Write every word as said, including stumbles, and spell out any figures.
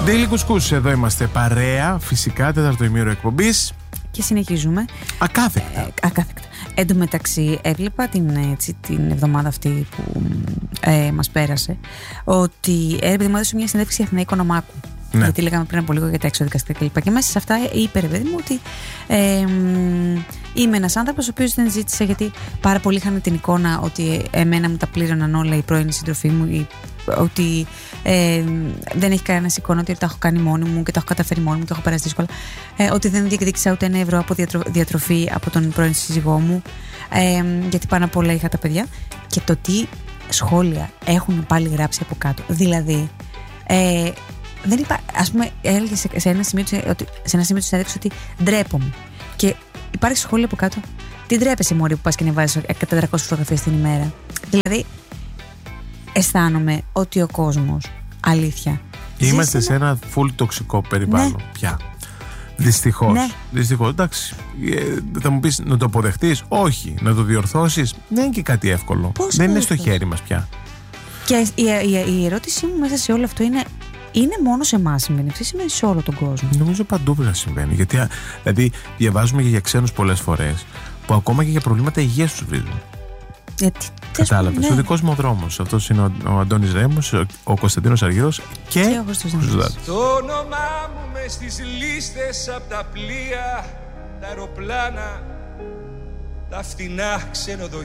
Daily Κουσκούς, εδώ είμαστε παρέα, φυσικά, τέταρτο ημίωρο εκπομπής. Και συνεχίζουμε. Ακάθεκτα. Ε, ακάθεκτα. Εν τω μεταξύ, έβλεπα την, έτσι, την εβδομάδα αυτή που ε, μας πέρασε, ότι έπρεπε να έδωσε μια συνέντευξη για Αθηναϊκό Νομάκου. Ναι. Γιατί λέγαμε πριν από λίγο για τα εξωδικαστικά κλπ. Και μέσα σε αυτά είπε, ρε παιδί μου, ότι ε, είμαι ένας άνθρωπος ο οποίος δεν ζήτησε, γιατί πάρα πολλοί είχαν την εικόνα ότι εμένα μου τα πλήρωναν όλα οι πρώην σύντροφοί μου, ή, ότι ε, δεν έχει κανένα εικόνα ότι τα έχω κάνει μόνη μου και τα έχω καταφέρει μόνη μου, το έχω περάσει δύσκολα. Ε, ότι δεν διεκδίκησα ούτε ένα ευρώ από διατρο, διατροφή από τον πρώην σύζυγό μου, ε, γιατί πάνω απ' όλα είχα τα παιδιά. Και το τι σχόλια έχουν πάλι γράψει από κάτω. Δηλαδή. Ε, Δεν είπα, ας πούμε, έλεγε σε, σε ένα σημείο τη συνέντευξη ότι ντρέπομαι. Και υπάρχει σχόλιο από κάτω. Τι ντρέπεσαι, μωρή, που πας και ανεβάζεις τετρακόσιες φωτογραφίες την ημέρα. Δηλαδή, αισθάνομαι ότι ο κόσμος, αλήθεια. Είμαστε σε ένα full τοξικό περιβάλλον. Ναι. Πια. Δυστυχώς. Ναι. Δυστυχώς. Εντάξει. Θα μου πεις να το αποδεχτείς. Όχι. Να το διορθώσεις. Δεν είναι και κάτι εύκολο. Πώς δεν είναι στο χέρι μας πια. Και η, η, η ερώτησή μου μέσα σε όλο αυτό είναι. Είναι μόνο σε εμάς συμβαίνει, αυτή σημαίνει σε όλο τον κόσμο. Νομίζω παντού πρέπει να συμβαίνει. Γιατί δηλαδή, διαβάζουμε και για ξένους πολλές φορές που ακόμα και για προβλήματα υγείας τους βρίζουν. Γιατί. Κατάλαβες. Ναι. Ο δικός μου ο δρόμος. Αυτός είναι ο, ο Αντώνης Ρέμος, ο, ο Κωνσταντίνος Αργυρός και, και ο Χρήστος. Το όνομά μου μες στις λίστες απ' τα πλοία, τα αεροπλάνα, τα φτηνά ξενοδοχεία.